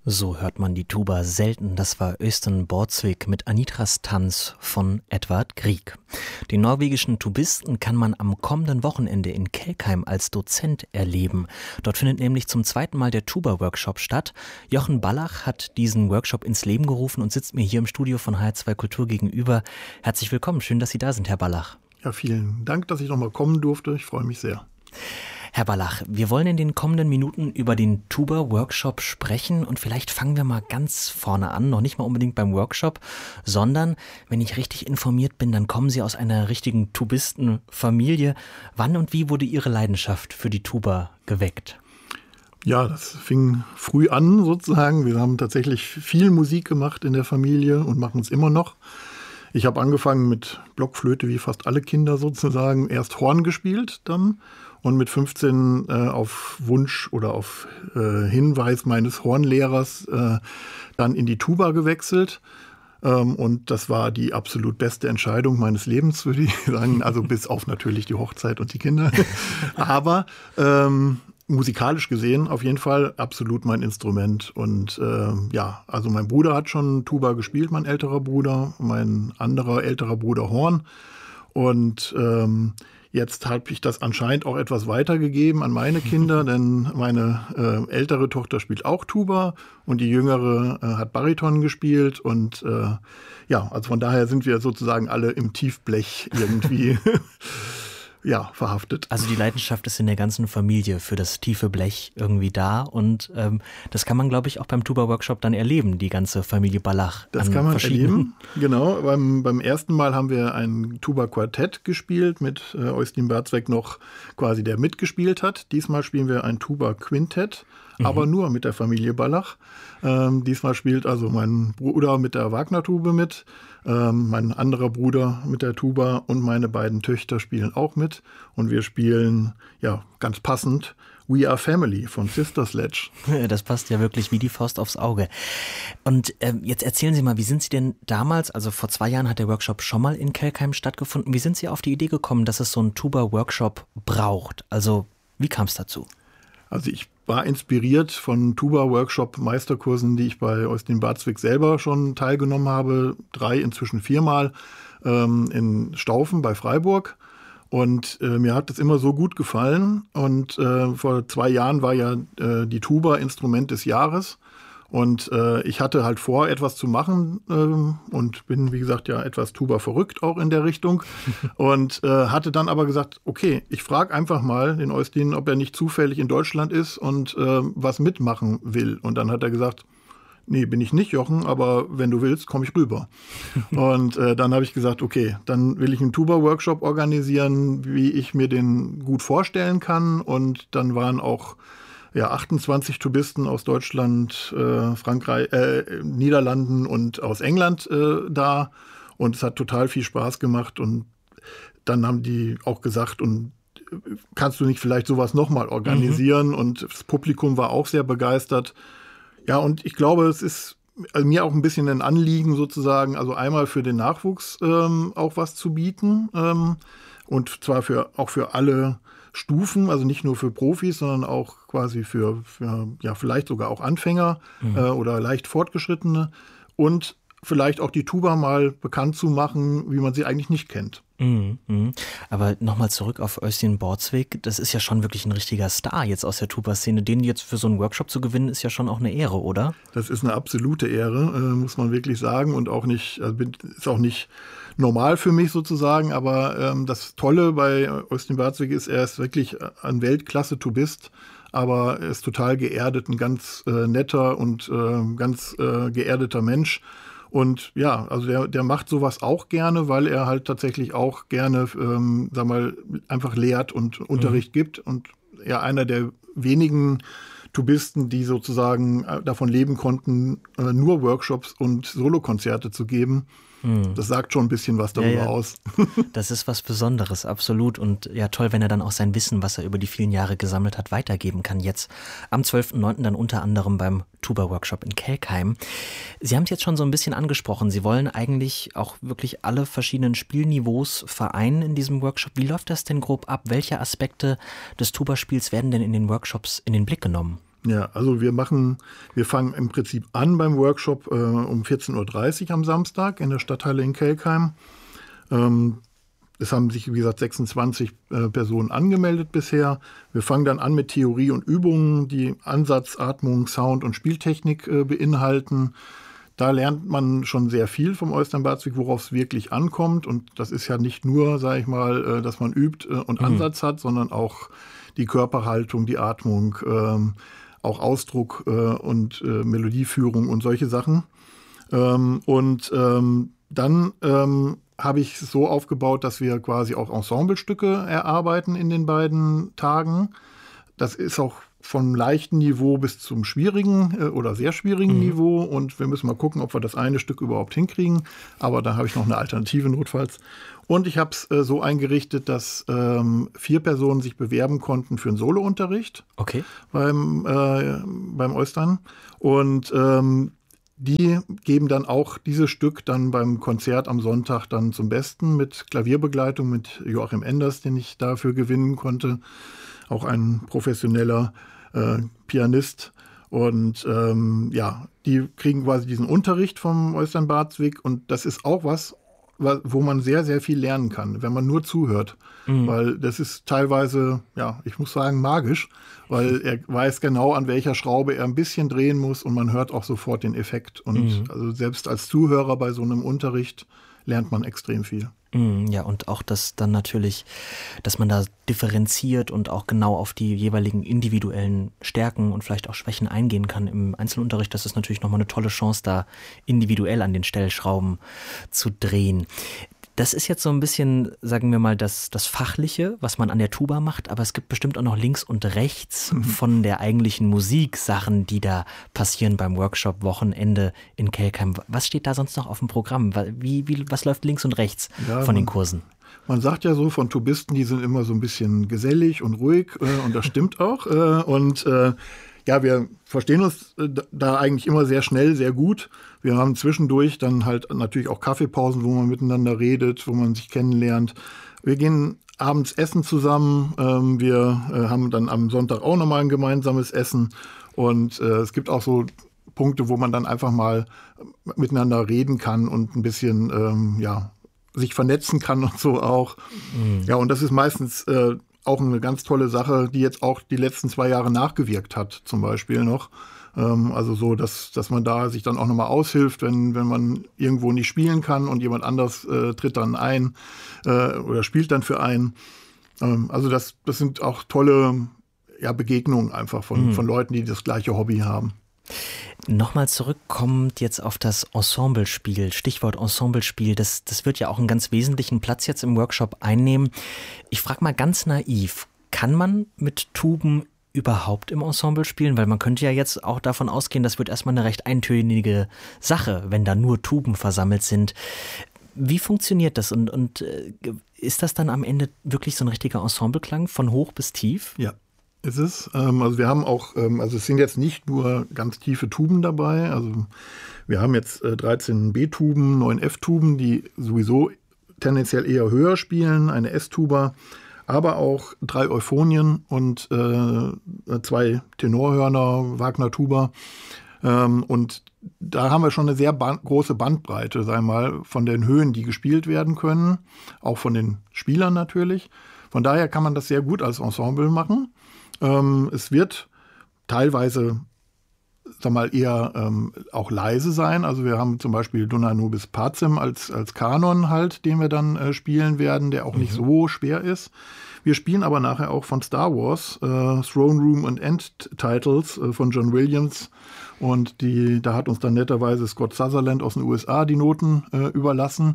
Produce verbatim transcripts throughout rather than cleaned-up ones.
So hört man die Tuba selten. Das war Øystein Bordsvig mit Anitras Tanz von Edvard Grieg. Den norwegischen Tubisten kann man am kommenden Wochenende in Kelkheim als Dozent erleben. Dort findet nämlich zum zweiten Mal der Tuba-Workshop statt. Jochen Ballach hat diesen Workshop ins Leben gerufen und sitzt mir hier im Studio von H R zwei Kultur gegenüber. Herzlich willkommen, schön, dass Sie da sind, Herr Ballach. Ja, vielen Dank, dass ich noch mal kommen durfte. Ich freue mich sehr. Herr Ballach, wir wollen in den kommenden Minuten über den Tuba-Workshop sprechen und vielleicht fangen wir mal ganz vorne an, noch nicht mal unbedingt beim Workshop, sondern, wenn ich richtig informiert bin, dann kommen Sie aus einer richtigen Tubistenfamilie. Wann und wie wurde Ihre Leidenschaft für die Tuba geweckt? Ja, das fing früh an sozusagen. Wir haben tatsächlich viel Musik gemacht in der Familie und machen es immer noch. Ich habe angefangen mit Blockflöte, wie fast alle Kinder sozusagen, erst Horn gespielt dann und mit fünfzehn äh, auf Wunsch oder auf äh, Hinweis meines Hornlehrers äh, dann in die Tuba gewechselt. Ähm, und das war die absolut beste Entscheidung meines Lebens, würde ich sagen, also bis auf natürlich die Hochzeit und die Kinder. Aber ähm, musikalisch gesehen auf jeden Fall absolut mein Instrument. Und äh, ja, also mein Bruder hat schon Tuba gespielt, mein älterer Bruder, mein anderer älterer Bruder Horn. Und ähm, jetzt habe ich das anscheinend auch etwas weitergegeben an meine Kinder, denn meine äh, ältere Tochter spielt auch Tuba und die jüngere äh, hat Bariton gespielt. Und äh, ja, also von daher sind wir sozusagen alle im Tiefblech irgendwie ja, verhaftet. Also die Leidenschaft ist in der ganzen Familie für das tiefe Blech irgendwie da und ähm, das kann man, glaube ich, auch beim Tuba-Workshop dann erleben, die ganze Familie Ballach. Das kann man erleben, genau. Beim, beim ersten Mal haben wir ein Tuba-Quartett gespielt mit äh, Øystein Bordsvig noch quasi, der mitgespielt hat. Diesmal spielen wir ein Tuba-Quintett, mhm. aber nur mit der Familie Ballach. Ähm, diesmal spielt also mein Bruder mit der Wagner-Tube mit, ähm, mein anderer Bruder mit der Tuba und meine beiden Töchter spielen auch mit. Und wir spielen, ja, ganz passend, We Are Family von Sister Sledge. Das passt ja wirklich wie die Faust aufs Auge. Und äh, jetzt erzählen Sie mal, wie sind Sie denn damals, also vor zwei Jahren hat der Workshop schon mal in Kelkheim stattgefunden, wie sind Sie auf die Idee gekommen, dass es so einen Tuba-Workshop braucht? Also wie kam es dazu? Also ich war inspiriert von Tuba-Workshop-Meisterkursen, die ich bei Øystein Bordsvig selber schon teilgenommen habe, drei, inzwischen viermal, ähm, in Staufen bei Freiburg. Und äh, mir hat das immer so gut gefallen. Und äh, vor zwei Jahren war ja äh, die Tuba Instrument des Jahres. Und äh, ich hatte halt vor, etwas zu machen äh, und bin, wie gesagt, ja etwas Tuba verrückt auch in der Richtung. Und äh, hatte dann aber gesagt, okay, ich frage einfach mal den Øystein, ob er nicht zufällig in Deutschland ist und äh, was mitmachen will. Und dann hat er gesagt, nee, bin ich nicht, Jochen, aber wenn du willst, komme ich rüber. Und äh, dann habe ich gesagt, okay, dann will ich einen Tuba-Workshop organisieren, wie ich mir den gut vorstellen kann. Und dann waren auch ja, achtundzwanzig Tubisten aus Deutschland, äh, Frankreich, äh, Niederlanden und aus England äh, da. Und es hat total viel Spaß gemacht. Und dann haben die auch gesagt, und kannst du nicht vielleicht sowas nochmal organisieren? Mhm. Und das Publikum war auch sehr begeistert. Ja, und ich glaube, es ist also mir auch ein bisschen ein Anliegen sozusagen, also einmal für den Nachwuchs ähm, auch was zu bieten. Ähm, und zwar für auch für alle Stufen, also nicht nur für Profis, sondern auch quasi für, für ja, vielleicht sogar auch Anfänger mhm. äh, oder leicht Fortgeschrittene und vielleicht auch die Tuba mal bekannt zu machen, wie man sie eigentlich nicht kennt. Mhm, mh. Aber nochmal zurück auf Øystein Bordsvig, das ist ja schon wirklich ein richtiger Star jetzt aus der Tuba-Szene. Den jetzt für so einen Workshop zu gewinnen, ist ja schon auch eine Ehre, oder? Das ist eine absolute Ehre, äh, muss man wirklich sagen, und auch nicht, also ist auch nicht normal für mich sozusagen, aber ähm, das Tolle bei Øystein Bordsvig ist, er ist wirklich ein Weltklasse-Tubist, aber er ist total geerdet, ein ganz äh, netter und äh, ganz äh, geerdeter Mensch. Und ja, also der, der macht sowas auch gerne, weil er halt tatsächlich auch gerne, ähm, sag mal, einfach lehrt und Unterricht mhm. gibt. Und ja, einer der wenigen Tubisten, die sozusagen davon leben konnten, äh, nur Workshops und Solokonzerte zu geben. Hm. Das sagt schon ein bisschen was darüber ja, ja. aus. Das ist was Besonderes, absolut. Und ja, toll, wenn er dann auch sein Wissen, was er über die vielen Jahre gesammelt hat, weitergeben kann. Jetzt am zwölften neunten dann unter anderem beim Tuba-Workshop in Kelkheim. Sie haben es jetzt schon so ein bisschen angesprochen. Sie wollen eigentlich auch wirklich alle verschiedenen Spielniveaus vereinen in diesem Workshop. Wie läuft das denn grob ab? Welche Aspekte des Tuba-Spiels werden denn in den Workshops in den Blick genommen? Ja, also wir machen, wir fangen im Prinzip an beim Workshop äh, um vierzehn Uhr dreißig am Samstag in der Stadthalle in Kelkheim. Ähm, es haben sich, wie gesagt, sechsundzwanzig äh, Personen angemeldet bisher. Wir fangen dann an mit Theorie und Übungen, die Ansatz, Atmung, Sound und Spieltechnik äh, beinhalten. Da lernt man schon sehr viel vom Austern-Barzwig, worauf es wirklich ankommt. Und das ist ja nicht nur, sage ich mal, äh, dass man übt äh, und mhm. Ansatz hat, sondern auch die Körperhaltung, die Atmung, ähm, auch Ausdruck äh, und äh, Melodieführung und solche Sachen. Ähm, und ähm, dann ähm, habe ich es so aufgebaut, dass wir quasi auch Ensemblestücke erarbeiten in den beiden Tagen. Das ist auch vom leichten Niveau bis zum schwierigen äh, oder sehr schwierigen mhm. Niveau. Und wir müssen mal gucken, ob wir das eine Stück überhaupt hinkriegen. Aber da habe ich noch eine Alternative notfalls. Und ich habe es äh, so eingerichtet, dass ähm, vier Personen sich bewerben konnten für einen Solounterricht okay. beim, äh, beim Austern. Und ähm, die geben dann auch dieses Stück dann beim Konzert am Sonntag dann zum Besten mit Klavierbegleitung mit Joachim Enders, den ich dafür gewinnen konnte. Auch ein professioneller äh, Pianist. Und ähm, ja, die kriegen quasi diesen Unterricht vom Austern-Barzwig. Und das ist auch was, wo man sehr, sehr viel lernen kann, wenn man nur zuhört. Mhm. Weil das ist teilweise, ja, ich muss sagen, magisch, weil er weiß genau, an welcher Schraube er ein bisschen drehen muss und man hört auch sofort den Effekt. Und mhm. also selbst als Zuhörer bei so einem Unterricht lernt man extrem viel. Ja, und auch das dann natürlich, dass man da differenziert und auch genau auf die jeweiligen individuellen Stärken und vielleicht auch Schwächen eingehen kann im Einzelunterricht. Das ist natürlich nochmal eine tolle Chance, da individuell an den Stellschrauben zu drehen. Das ist jetzt so ein bisschen, sagen wir mal, das, das Fachliche, was man an der Tuba macht, aber es gibt bestimmt auch noch links und rechts mhm. von der eigentlichen Musik Sachen, die da passieren beim Workshop Wochenende in Kelkheim. Was steht da sonst noch auf dem Programm? Wie, wie, was läuft links und rechts ja, von den Kursen? Man sagt ja so von Tubisten, die sind immer so ein bisschen gesellig und ruhig äh, und das stimmt auch. Äh, und äh, ja, wir verstehen uns äh, da eigentlich immer sehr schnell, sehr gut. Wir haben zwischendurch dann halt natürlich auch Kaffeepausen, wo man miteinander redet, wo man sich kennenlernt. Wir gehen abends essen zusammen. Ähm, wir äh, haben dann am Sonntag auch nochmal ein gemeinsames Essen. Und äh, es gibt auch so Punkte, wo man dann einfach mal miteinander reden kann und ein bisschen, ähm, ja, sich vernetzen kann und so auch. Mhm. Ja, und das ist meistens äh, auch eine ganz tolle Sache, die jetzt auch die letzten zwei Jahre nachgewirkt hat, zum Beispiel noch. Ähm, also so, dass, dass man da sich dann auch nochmal aushilft, wenn, wenn man irgendwo nicht spielen kann und jemand anders äh, tritt dann ein äh, oder spielt dann für einen. Ähm, also das, das sind auch tolle ja, Begegnungen einfach von, mhm. von Leuten, die das gleiche Hobby haben. Nochmal zurückkommend jetzt auf das Ensemblespiel, Stichwort Ensemblespiel, das, das wird ja auch einen ganz wesentlichen Platz jetzt im Workshop einnehmen. Ich frage mal ganz naiv, kann man mit Tuben überhaupt im Ensemble spielen? Weil man könnte ja jetzt auch davon ausgehen, das wird erstmal eine recht eintönige Sache, wenn da nur Tuben versammelt sind. Wie funktioniert das und, und ist das dann am Ende wirklich so ein richtiger Ensembleklang von hoch bis tief? Ja. Ist es. Also wir haben auch, also es sind jetzt nicht nur ganz tiefe Tuben dabei. Also wir haben jetzt dreizehn B-Tuben, neun F-Tuben, die sowieso tendenziell eher höher spielen, eine S-Tuba, aber auch drei Euphonien und äh, zwei Tenorhörner, Wagner-Tuba. Ähm, und da haben wir schon eine sehr band- große Bandbreite, sagen wir mal, von den Höhen, die gespielt werden können, auch von den Spielern natürlich. Von daher kann man das sehr gut als Ensemble machen. Ähm, es wird teilweise, sag mal, eher ähm, auch leise sein. Also wir haben zum Beispiel Dona Nobis Pacem als, als Kanon halt, den wir dann äh, spielen werden, der auch mhm. nicht so schwer ist. Wir spielen aber nachher auch von Star Wars, äh, Throne Room und End Titles äh, von John Williams. Und die, da hat uns dann netterweise Scott Sutherland aus den U S A die Noten äh, überlassen.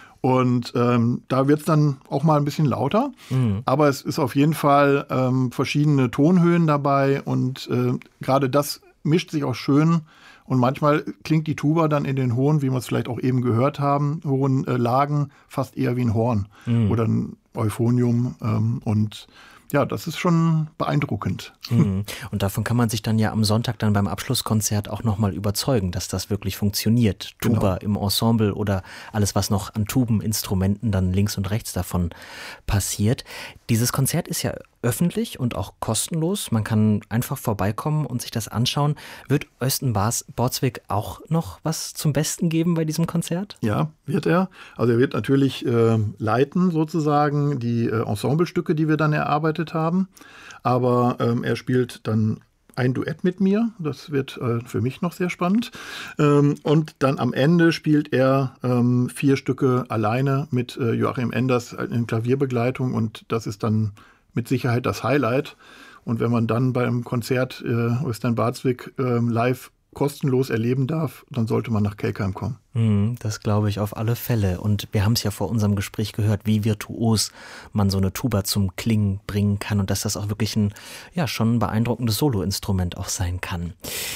Und ähm, da wird es dann auch mal ein bisschen lauter, mhm. aber es ist auf jeden Fall ähm, verschiedene Tonhöhen dabei und äh, gerade das mischt sich auch schön und manchmal klingt die Tuba dann in den hohen, wie wir es vielleicht auch eben gehört haben, hohen äh, Lagen fast eher wie ein Horn mhm. oder ein Euphonium ähm, und ja, das ist schon beeindruckend. Mhm. Und davon kann man sich dann ja am Sonntag dann beim Abschlusskonzert auch nochmal überzeugen, dass das wirklich funktioniert. Tuba genau. im Ensemble oder alles, was noch an Tubeninstrumenten dann links und rechts davon passiert. Dieses Konzert ist ja öffentlich und auch kostenlos. Man kann einfach vorbeikommen und sich das anschauen. Wird Øystein Bordsvik auch noch was zum Besten geben bei diesem Konzert? Ja, wird er. Also er wird natürlich äh, leiten sozusagen die äh, Ensemblestücke, die wir dann erarbeitet haben. Aber ähm, er spielt dann ein Duett mit mir. Das wird äh, für mich noch sehr spannend. Ähm, und dann am Ende spielt er ähm, vier Stücke alleine mit äh, Joachim Enders in Klavierbegleitung. Und das ist dann mit Sicherheit das Highlight. Und wenn man dann beim Konzert äh, Øystein Bordsvik äh, live kostenlos erleben darf, dann sollte man nach Kelkheim kommen. Das glaube ich auf alle Fälle. Und wir haben es ja vor unserem Gespräch gehört, wie virtuos man so eine Tuba zum Klingen bringen kann und dass das auch wirklich ein, ja, schon ein beeindruckendes Soloinstrument auch sein kann.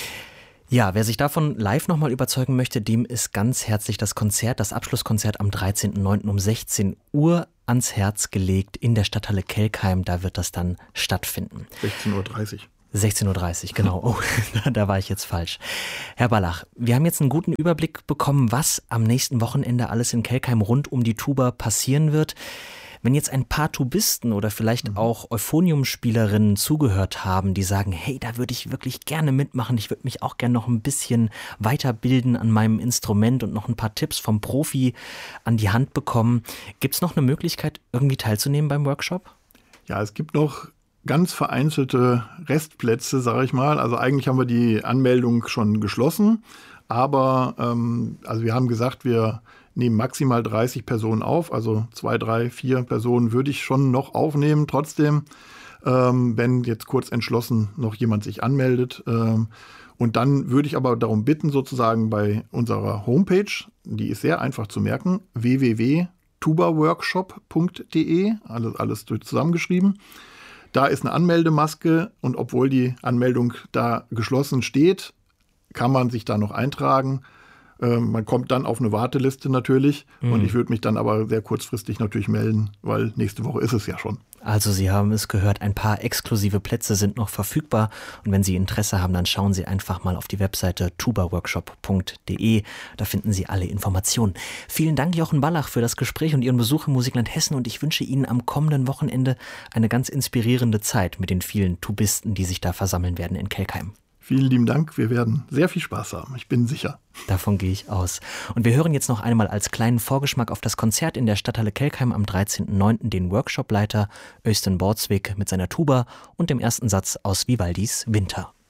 Ja, wer sich davon live nochmal überzeugen möchte, dem ist ganz herzlich das Konzert, das Abschlusskonzert am dreizehnten neunten um sechzehn Uhr ans Herz gelegt in der Stadthalle Kelkheim. Da wird das dann stattfinden. sechzehn Uhr dreißig. sechzehn Uhr dreißig, genau. Oh, da war ich jetzt falsch. Herr Ballach, wir haben jetzt einen guten Überblick bekommen, was am nächsten Wochenende alles in Kelkheim rund um die Tuba passieren wird. Wenn jetzt ein paar Tubisten oder vielleicht auch Euphonium-Spielerinnen zugehört haben, die sagen, hey, da würde ich wirklich gerne mitmachen, ich würde mich auch gerne noch ein bisschen weiterbilden an meinem Instrument und noch ein paar Tipps vom Profi an die Hand bekommen. Gibt es noch eine Möglichkeit, irgendwie teilzunehmen beim Workshop? Ja, es gibt noch ganz vereinzelte Restplätze, sage ich mal. Also eigentlich haben wir die Anmeldung schon geschlossen, aber ähm, also wir haben gesagt, wir nehmen maximal dreißig Personen auf, also zwei, drei, vier Personen würde ich schon noch aufnehmen trotzdem, ähm, wenn jetzt kurz entschlossen noch jemand sich anmeldet. Ähm, und dann würde ich aber darum bitten, sozusagen bei unserer Homepage, die ist sehr einfach zu merken, w w w punkt tubaworkshop punkt d e, alles, alles zusammengeschrieben. Da ist eine Anmeldemaske und obwohl die Anmeldung da geschlossen steht, kann man sich da noch eintragen. Ähm, man kommt dann auf eine Warteliste natürlich mhm. und ich würde mich dann aber sehr kurzfristig natürlich melden, weil nächste Woche ist es ja schon. Also Sie haben es gehört, ein paar exklusive Plätze sind noch verfügbar und wenn Sie Interesse haben, dann schauen Sie einfach mal auf die Webseite tubaworkshop punkt d e, da finden Sie alle Informationen. Vielen Dank, Jochen Ballach, für das Gespräch und Ihren Besuch im Musikland Hessen und ich wünsche Ihnen am kommenden Wochenende eine ganz inspirierende Zeit mit den vielen Tubisten, die sich da versammeln werden in Kelkheim. Vielen lieben Dank, wir werden sehr viel Spaß haben, ich bin sicher. Davon gehe ich aus. Und wir hören jetzt noch einmal als kleinen Vorgeschmack auf das Konzert in der Stadthalle Kelkheim am dreizehnten neunten den Workshopleiter Øystein Bordsvik mit seiner Tuba und dem ersten Satz aus Vivaldis Winter.